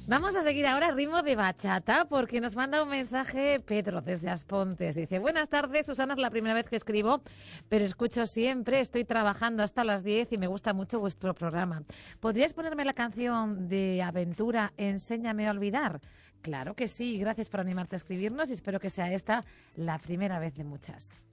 Vamos a seguir ahora ritmo de bachata porque nos manda un mensaje Pedro desde Aspontes. Dice, buenas tardes, Susana, es la primera vez que escribo, pero escucho siempre, estoy trabajando hasta las 10 y me gusta mucho vuestro programa. ¿Podrías ponerme la canción de Aventura, Enséñame a olvidar? Claro que sí, gracias por animarte a escribirnos y espero que sea esta la primera vez de muchas.